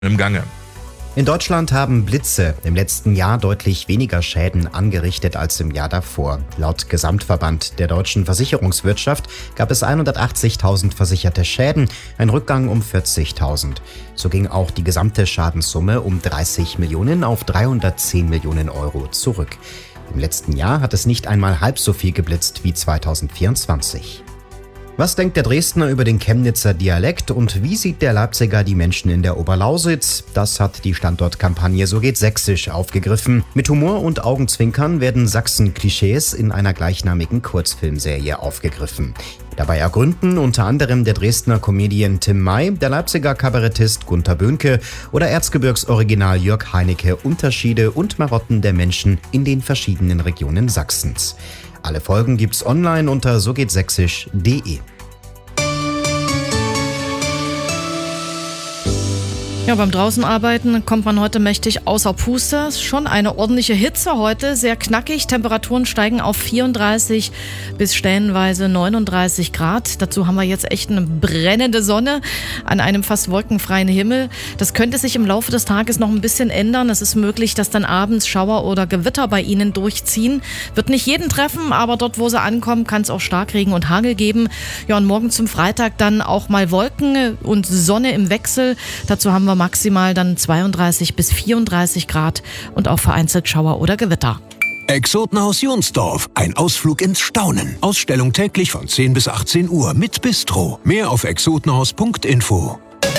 im Gange. In Deutschland haben Blitze im letzten Jahr deutlich weniger Schäden angerichtet als im Jahr davor. Laut Gesamtverband der deutschen Versicherungswirtschaft gab es 180.000 versicherte Schäden, ein Rückgang um 40.000. So ging auch die gesamte Schadenssumme um 30 Millionen auf 310 Millionen Euro zurück. Im letzten Jahr hat es nicht einmal halb so viel geblitzt wie 2024. Was denkt der Dresdner über den Chemnitzer Dialekt und wie sieht der Leipziger die Menschen in der Oberlausitz? Das hat die Standortkampagne So geht Sächsisch aufgegriffen. Mit Humor und Augenzwinkern werden Sachsen-Klischees in einer gleichnamigen Kurzfilmserie aufgegriffen. Dabei ergründen unter anderem der Dresdner Comedian Tim May, der Leipziger Kabarettist Gunter Böhnke oder Erzgebirgsoriginal Jörg Heinecke Unterschiede und Marotten der Menschen in den verschiedenen Regionen Sachsens. Alle Folgen gibt's online unter sogehtsächsisch.de. Ja, beim Draußenarbeiten kommt man heute mächtig außer Puste. Schon eine ordentliche Hitze heute, sehr knackig. Temperaturen steigen auf 34 bis stellenweise 39 Grad. Dazu haben wir jetzt echt eine brennende Sonne an einem fast wolkenfreien Himmel. Das könnte sich im Laufe des Tages noch ein bisschen ändern. Es ist möglich, dass dann abends Schauer oder Gewitter bei Ihnen durchziehen. Wird nicht jeden treffen, aber dort, wo sie ankommen, kann es auch Starkregen und Hagel geben. Ja, und morgen zum Freitag dann auch mal Wolken und Sonne im Wechsel. Dazu haben wir maximal dann 32 bis 34 Grad und auch vereinzelt Schauer oder Gewitter. Exotenhaus Jonsdorf, ein Ausflug ins Staunen. Ausstellung täglich von 10 bis 18 Uhr mit Bistro. Mehr auf exotenhaus.info.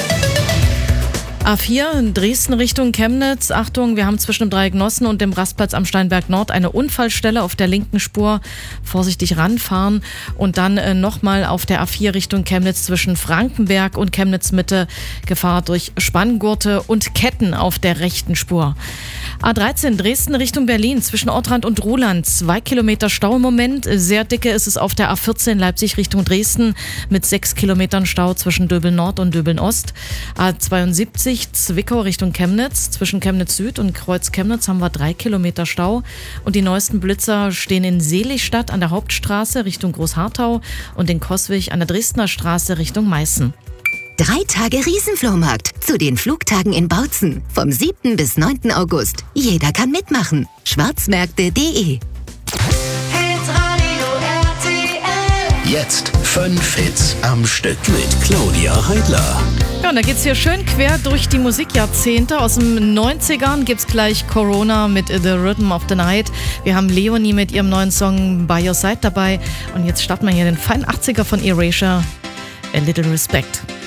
A4 in Dresden Richtung Chemnitz. Achtung, wir haben zwischen dem Dreieck Nossen und dem Rastplatz am Steinberg Nord eine Unfallstelle auf der linken Spur. Vorsichtig ranfahren. Und dann nochmal auf der A4 Richtung Chemnitz zwischen Frankenberg und Chemnitz Mitte. Gefahr durch Spanngurte und Ketten auf der rechten Spur. A13 Dresden Richtung Berlin zwischen Ortrand und Ruhland. 2 Kilometer Stau im Moment. Sehr dicke ist es auf der A14 Leipzig Richtung Dresden mit 6 Kilometern Stau zwischen Döbeln Nord und Döbeln Ost. A72 Zwickau Richtung Chemnitz. Zwischen Chemnitz Süd und Kreuz Chemnitz haben wir 3 Kilometer Stau. Und die neuesten Blitzer stehen in Seligstadt an der Hauptstraße Richtung Großharthau und in Coswig an der Dresdner Straße Richtung Meißen. 3 Tage Riesenflohmarkt zu den Flugtagen in Bautzen. Vom 7. bis 9. August. Jeder kann mitmachen. Schwarzmärkte.de. Jetzt 5 Hits am Stück mit Claudia Heidler. Ja, und da geht's hier schön quer durch die Musikjahrzehnte. Aus den 90ern gibt's gleich Corona mit The Rhythm of the Night. Wir haben Leonie mit ihrem neuen Song By Your Side dabei. Und jetzt starten wir hier den feinen 80er von Erasure, A Little Respect.